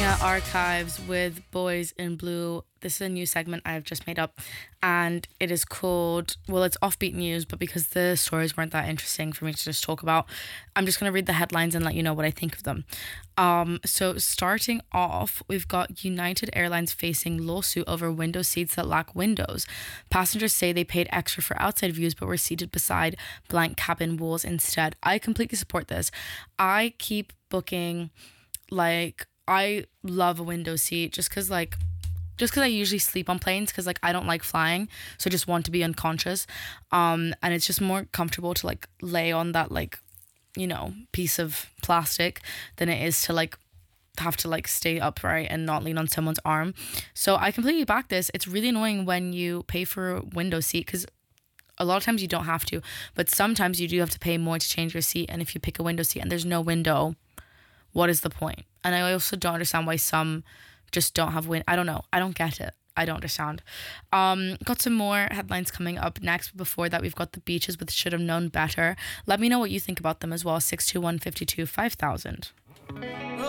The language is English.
Christina Archives with Boys in Blue. This is a new segment I've just made up, and it is called, well, it's offbeat news, but because the stories weren't that interesting for me to just talk about, I'm just going to read the headlines and let you know what I think of them. So starting off, we've got United Airlines facing lawsuit over window seats that lack windows. Passengers say they paid extra for outside views but were seated beside blank cabin walls instead. I completely support this. I keep booking, like, I love a window seat just because I usually sleep on planes because I don't like flying, so I just want to be unconscious, and it's just more comfortable to lay on that piece of plastic than it is to have to stay upright and not lean on someone's arm. So I completely back this. It's really annoying when you pay for a window seat because a lot of times you don't have to, but sometimes you do have to pay more to change your seat. And if you pick a window seat and there's no window, what is the point? And I also don't understand why some just don't have I don't know. I don't get it. I don't understand. Got some more headlines coming up next. But before that, we've got the Beaches with Should Have Known Better. Let me know what you think about them as well. 621 52 5000.